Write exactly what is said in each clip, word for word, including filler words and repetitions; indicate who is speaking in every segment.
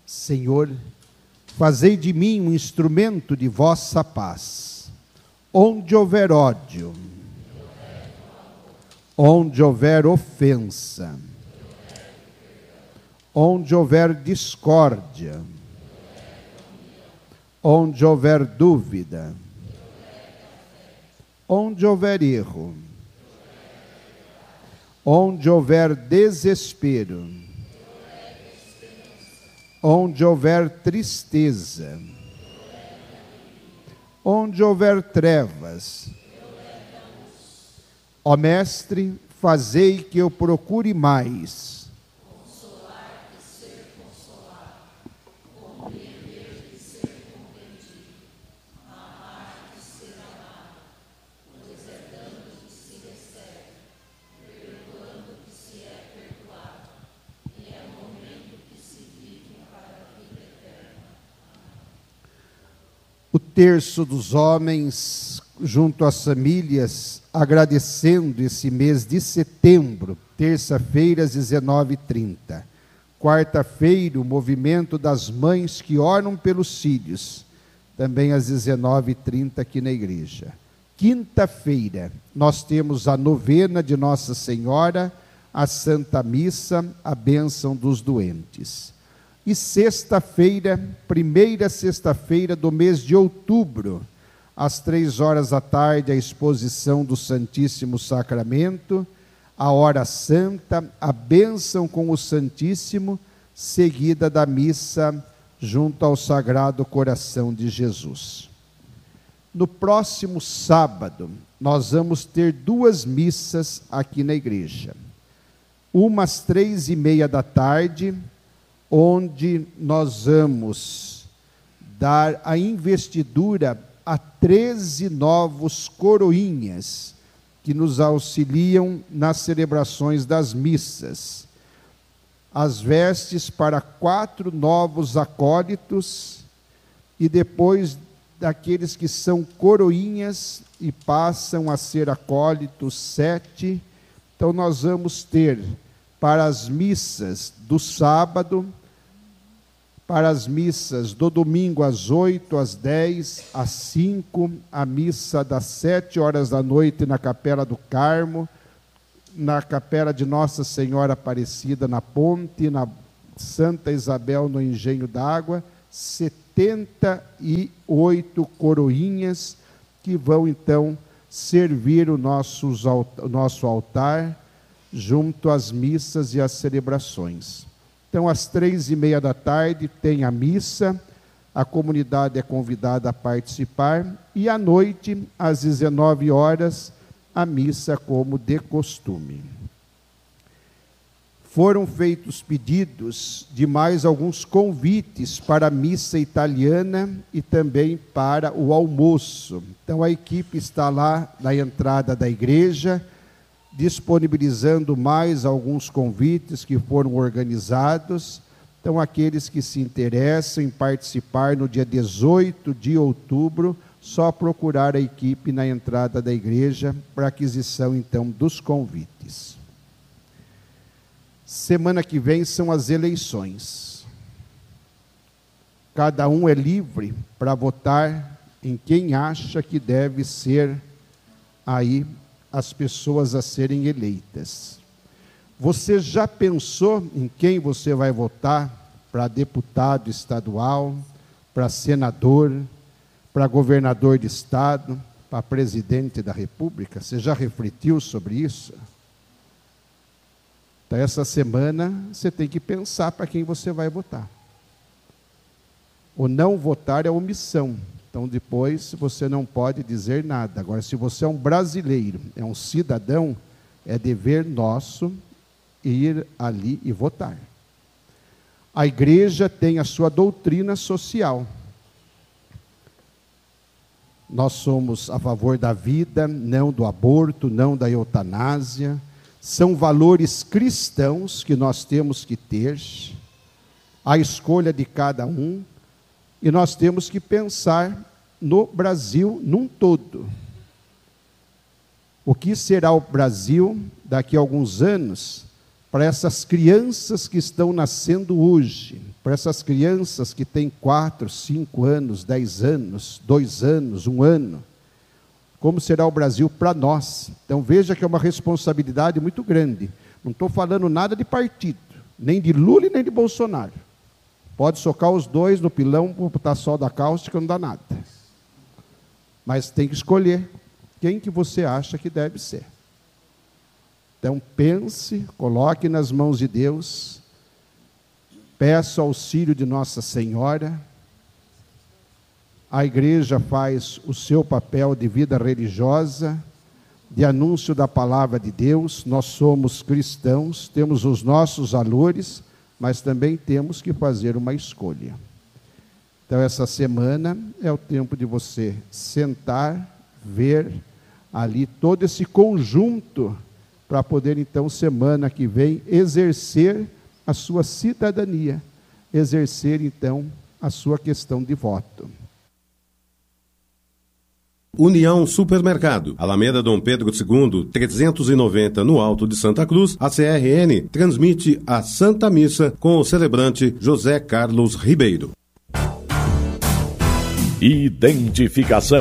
Speaker 1: Senhor, fazei de mim um instrumento de vossa paz. Onde houver ódio, onde houver ofensa, onde houver discórdia, onde houver dúvida, onde houver erro, onde houver desespero, onde houver tristeza, onde houver trevas, ó Mestre, fazei que eu procure mais
Speaker 2: consolar e ser consolado, compreender e ser compreendido, amar e ser amado, pois é dando que se recebe, perdoando que se é perdoado, e é o momento que se vive para a vida eterna.
Speaker 1: o terço dos homens junto às famílias, agradecendo esse mês de setembro, terça-feira às dezenove e trinta. Quarta-feira, o movimento das mães que oram pelos filhos, também às dezenove e trinta aqui na igreja. Quinta-feira, nós temos a novena de Nossa Senhora, a Santa Missa, a bênção dos doentes. E sexta-feira, primeira sexta-feira do mês de outubro, às três horas da tarde, a exposição do Santíssimo Sacramento, a hora santa, a bênção com o Santíssimo, seguida da missa junto ao Sagrado Coração de Jesus. No próximo sábado, nós vamos ter duas missas aqui na igreja. Uma às três e meia da tarde, onde nós vamos dar a investidura a treze novos coroinhas que nos auxiliam nas celebrações das missas. As vestes para quatro novos acólitos e depois daqueles que são coroinhas e passam a ser acólitos, sete. Então nós vamos ter para as missas do sábado, para as missas do domingo às oito, às dez, às cinco, a missa das sete horas da noite na Capela do Carmo, na Capela de Nossa Senhora Aparecida na Ponte, na Santa Isabel no Engenho d'Água, setenta e oito coroinhas que vão então servir o nosso, o nosso altar junto às missas e às celebrações. Então, às três e meia da tarde tem a missa, a comunidade é convidada a participar, e à noite, às dezenove horas, a missa como de costume. Foram feitos pedidos de mais alguns convites para a missa italiana e também para o almoço. Então, a equipe está lá na entrada da igreja, disponibilizando mais alguns convites que foram organizados. Então, aqueles que se interessam em participar no dia dezoito de outubro, só procurar a equipe na entrada da igreja para aquisição, então, dos convites. Semana que vem são as eleições. Cada um é livre para votar em quem acha que deve ser aí as pessoas a serem eleitas. Você já pensou em quem você vai votar para deputado estadual, para senador, para governador de estado, para presidente da República? Você já refletiu sobre isso? Então, essa semana, você tem que pensar para quem você vai votar. O não votar é omissão. Então, depois, você não pode dizer nada. Agora, se você é um brasileiro, é um cidadão, é dever nosso ir ali e votar. A igreja tem a sua doutrina social. Nós somos a favor da vida, não do aborto, não da eutanásia. São valores cristãos que nós temos que ter, a escolha de cada um. E nós temos que pensar no Brasil num todo. O que será o Brasil daqui a alguns anos para essas crianças que estão nascendo hoje? para essas crianças que têm quatro, cinco anos, dez anos, dois anos, um ano. Como será o Brasil para nós? Então veja que é uma responsabilidade muito grande. Não estou falando nada de partido, nem de Lula e nem de Bolsonaro. Pode socar os dois no pilão, botar sol da cáustica, não dá nada. Mas tem que escolher quem que você acha que deve ser. Então pense, coloque nas mãos de Deus, peça o auxílio de Nossa Senhora. A igreja faz o seu papel de vida religiosa, de anúncio da palavra de Deus. Nós somos cristãos, temos os nossos valores, mas também temos que fazer uma escolha. Então, essa semana é o tempo de você sentar, ver ali todo esse conjunto, para poder, então, semana que vem, exercer a sua cidadania, exercer, então, a sua questão de voto.
Speaker 3: União Supermercado, Alameda Dom Pedro segundo, trezentos e noventa, no Alto de Santa Cruz. A C R N transmite a Santa Missa com o celebrante José Carlos Ribeiro.
Speaker 4: Identificação: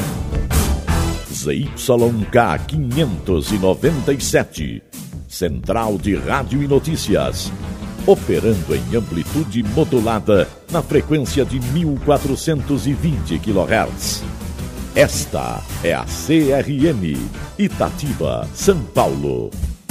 Speaker 4: Z Y K quinhentos e noventa e sete, Central de Rádio e Notícias, operando em amplitude modulada na frequência de mil quatrocentos e vinte quilohertz. Esta é a C R M, Itatiba, São Paulo.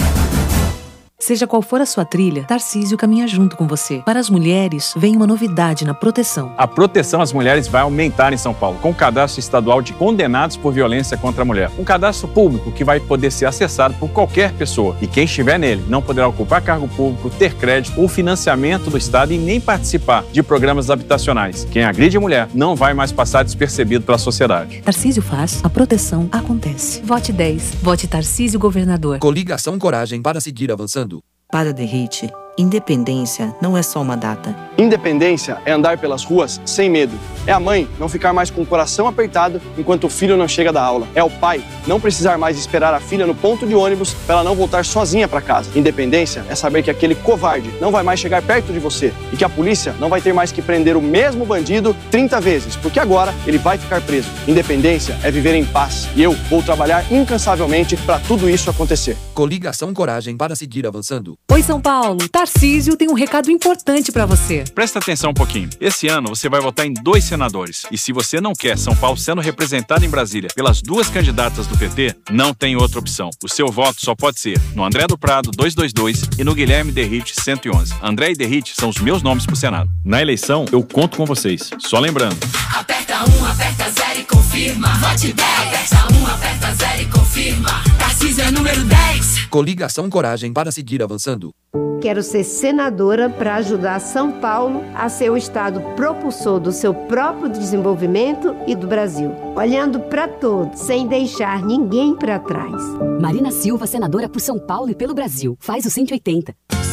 Speaker 5: Seja qual for a sua trilha, Tarcísio caminha junto com você. Para as mulheres, vem uma novidade na proteção.
Speaker 6: A proteção às mulheres vai aumentar em São Paulo, com o cadastro estadual de condenados por violência contra a mulher. Um cadastro público que vai poder ser acessado por qualquer pessoa. E quem estiver nele não poderá ocupar cargo público, ter crédito ou financiamento do Estado e nem participar de programas habitacionais. Quem agride a mulher não vai mais passar despercebido pela sociedade.
Speaker 5: Tarcísio faz, a proteção acontece. Vote dez. Vote Tarcísio Governador.
Speaker 7: Coligação Coragem para seguir avançando.
Speaker 8: Para Derrite, independência não é só uma data.
Speaker 9: Independência é andar pelas ruas sem medo. É a mãe não ficar mais com o coração apertado enquanto o filho não chega da aula. É o pai não precisar mais esperar a filha no ponto de ônibus para ela não voltar sozinha para casa. Independência é saber que aquele covarde não vai mais chegar perto de você e que a polícia não vai ter mais que prender o mesmo bandido trinta vezes, porque agora ele vai ficar preso. Independência é viver em paz e eu vou trabalhar incansavelmente para tudo isso acontecer.
Speaker 7: Coligação Coragem para seguir avançando.
Speaker 5: Oi, São Paulo. Tarcísio tem um recado importante para você.
Speaker 6: Presta atenção um pouquinho. Esse ano você vai votar em dois senadores. E se você não quer São Paulo sendo representado em Brasília pelas duas candidatas do P T, não tem outra opção. O seu voto só pode ser no André do Prado duzentos e vinte e dois e no Guilherme Derrite cento e onze. André e Derrite são os meus nomes pro Senado. Na eleição, eu conto com vocês. Só lembrando.
Speaker 2: Aperta um, aperta zero e confirma. Vote dez. Aperta um, aperta zero e confirma. Tarcísio é número dez.
Speaker 7: Coligação Coragem para seguir avançando.
Speaker 10: Quero ser senadora para ajudar São Paulo a ser o estado propulsor do seu próprio desenvolvimento e do Brasil. Olhando para todos, sem deixar ninguém para trás.
Speaker 11: Marina Silva, senadora por São Paulo e pelo Brasil. Faz o cento e oitenta.